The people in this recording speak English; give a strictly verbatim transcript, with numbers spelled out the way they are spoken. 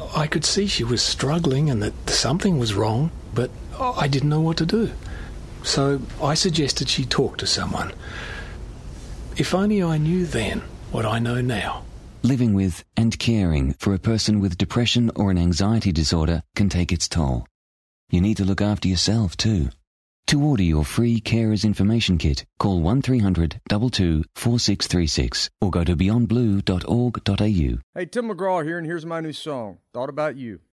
I could see she was struggling and that something was wrong, but I didn't know what to do. So I suggested she talk to someone. If only I knew then what I know now. Living with and caring for a person with depression or an anxiety disorder can take its toll. You need to look after yourself too. To order your free Carers Information Kit, call one three hundred two two four six three six or go to beyond blue dot org dot a u. Hey, Tim McGraw here, and here's my new song, Thought About You.